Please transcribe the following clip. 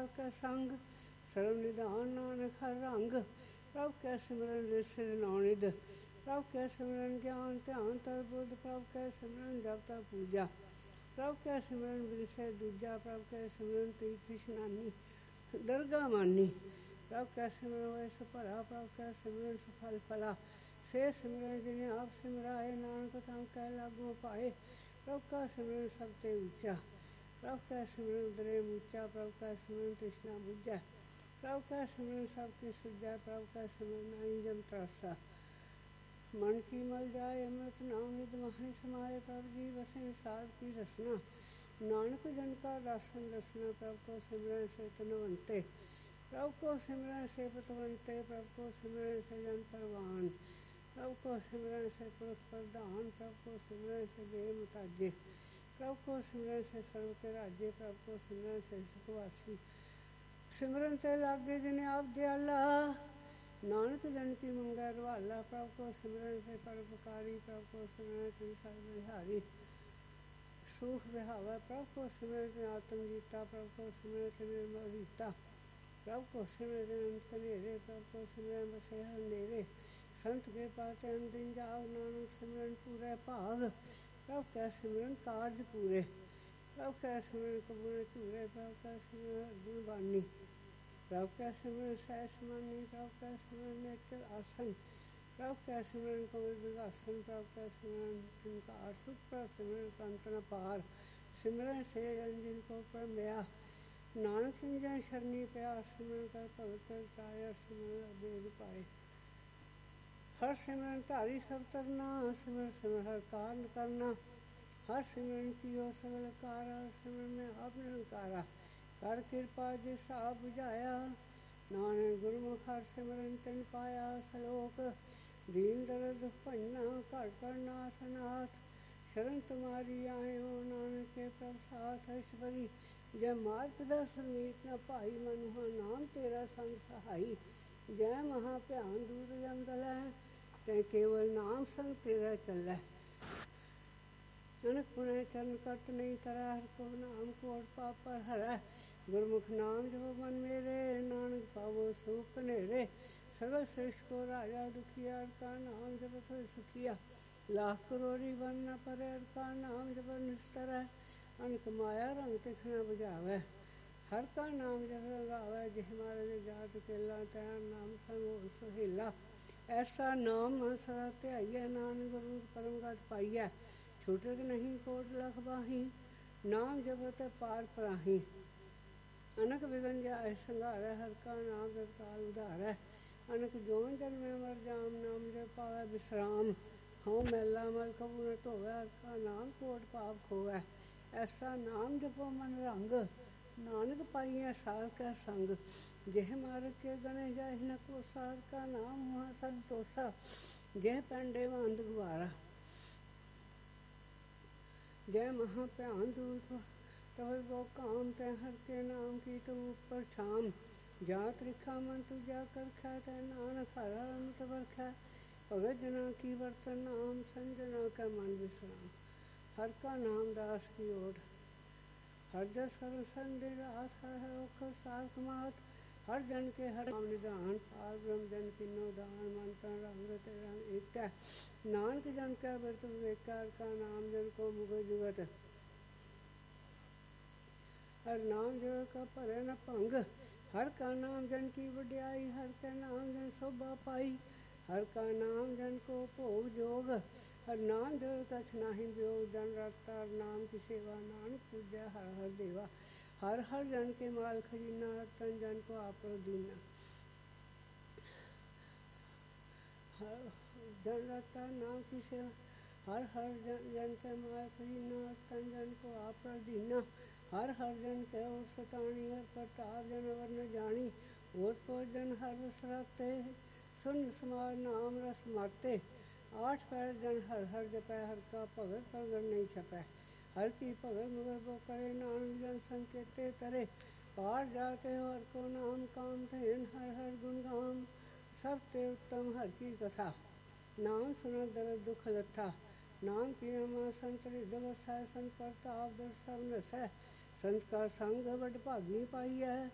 साल कै संग, सर्व निधान नानक हर रंग। प्रभ कै सिमरन रिस नौनिध, प्रभ कै सिमरन ज्ञान ध्यान तर बुद्ध, प्रभ कै सिमरन जप तप पूजा, प्रभ कै सिमरन बिरसै दूजा, प्रभ कै सिमरन तीर्थ इशनानी दरगाह मानी। प्रभ कै सिमरन होए सुभला, प्रभ कै सिमरन सुफल फला, से सिमरन जिन्हें आप सिमराए, नानक तां कै लागू पाए। प्रभ का सिमरन सब ते ऊँचा, प्रभ कै सिमरन उदरे ऊँचा, प्रभ कै सिमरन तृष्णा बुझै, प्रभ कै सिमरन सब किस सुझै, प्रभ कै सिमरन नाई जम त्रासा। मन की मल जाए अमृत नाम, निध माहि समाए, प्रभ जी बसें साध की रसना। नानक जन का दासन दसना, प्रभ को सिमरन से तनवंते, प्रभ को सिमरन से पतवंते, प्रभ को सिमरन से जन परवान, प्रभ को सिमरन से पुरख प्रधान, प्रभ को सिमरन से देह मुताजे, प्रभ को सिमरन से सर्व के राज्य, प्रभ को सिमरन से सुखवासी। सिमरन ते लागे जिन्हें आप दयाला, नानक जन की मंगै रवाला, प्रभ को सिमरन से परोपकारी, प्रभ को सिमरन से सर्वहारी। सूख बिहावा, प्रभ को सिमरन से आत्म जीता, प्रभ को सिमरन से निर्मल रीता, प्रभ को सिमरन अंत कनेरे, प्रभ को सिमरन बसे हर नेरे। संत के पाते हम दिन जाग, नानक सिमरन पूरे भाग, प्रभ कै सिमरन कारज पूरे, प्रभ कै सिमरन कबूल चूरे, प्रभ कै सिमरन अर्जुन बानी, प्रभ कै सिमरन सहस मानी, प्रभ कै सिमरन नेत्र आसन, प्रभ कै सिमरन कमल विगासन, प्रभ कै सिमरन किंकार सुख, प्रभ सिमरन कंत न पार। सिमरन से अंजिन को परमया, नानक सिंजन शरणी प्या, सिमरन कर भगत ताया, सिमरन बेद पाए। हर सिमरन धारी सब तरना, सिमर सिमर हर कार न करना, हर सिमरन कियो सगल कारा, सिमरन में आप निरंकारा। कर कृपा जिस आप बुझाया, नानक गुरमुख हर सिमरन तिन पाया। सलोक दीन दर्द भंजना, घर कर नाथ अनाथ, शरण तुम्हारी आयो, नानक के प्रभ साथ। ऐश्वरी जय मार्ग दर्शन मीत न भाई, मनुहा नाम तेरा संग सहाई। जय महा भयान दूर जम दलै, तै केवल नाम संग तेरा चलै। जनक पुनः चरण करत नहीं तरह, हर को नाम कोट पाप पर हरै। गुरमुख नाम जपो मन मेरे, नानक पावो सुख कनेरे। सगल सृष्टि को राजा दुखिया, हर का नाम जपत होए सुखिया। लाख करोड़ी वन न परै, हर का नाम जपत निस्तर है। अनक माया रंग तिख न बुझावै, हर का नाम जप लगावै। जिह मारे जात केला, तैर नाम संग होर सुहेला। ऐसा नाम मन सदा ध्याइयै, नानक गुरु परम गत पाइयै। छूटत नहीं कोट लख बाही, नाम जपत पार पराही। अनक विघन जाय संघारै, हर का नाम तत्काल उधारै। अनक जोन जन्मे मर जाम, नाम जप पावै विश्राम। हਉ मैला मल कबू न धोवै, हर का नाम कोट पाप खोवै। ऐसा नाम जपो मन रंग, नानक पाइयै साल कै संग। जिह मार्ग के गणे जाहि न कोसा, हर का नाम हुआ संतोषा। जिह पैंडे बांध गुबारा, जय महा भयान दूर तवर वो काम। तै हर के नाम की तुम ऊपर छाम। जा त्रिखा मन तुझा कर खै, तै नानक हर हर अमृत बरखै। भगत जना की वर्तन नाम, संजना कै मन विश्राम। हर का नाम दास की ओट, हर जस सर्व संधि रात। हर हर ओखर सार कमात, हर जन के हर नाम निधान। पार ब्रह्म जन किन्नो दान, मन तन रंग ते रंग एक है। नानक जन कै बिरत विवेक, हर का नाम जन को मुग जुगत। हर नाम जन का भरै न भंग, हर का नाम जन की वड्याई। हर कै नाम जन शोभा पाई, हर का नाम जन को भोग जोग। हर नाम जन कछ नाहि वियोग, जन रता हर नाम की सेवा। नानक पूजै हर हर देवा, हर हर जन के माल खजीना। हर तन जन को आप दीना, जन रता नाम की सेवा। हर हर जन के माल खजीना, हर तन जन को आप दीना। हर हर जन के ओर सतानी, हर प्रताप जन अवर न जानी। ओत पोत जन हर रस राते, सुन समाज नाम रस माते। आठ पैर जन हर हर जपै, हर का भगत प्रगट नहीं छपै। हर की भगत मगर वो करे, नानक जन संकेते तरे। पार जाके हर को नाम काम धैन, हर हर गुण गाम। सब ते उत्तम हर की कथा, नाम सुनत दरद दुख लथा। नाम की नमा संत हृदय बसै, संत प्रताप दर सब नसै। संत का संग बड़ भागी पाइयै,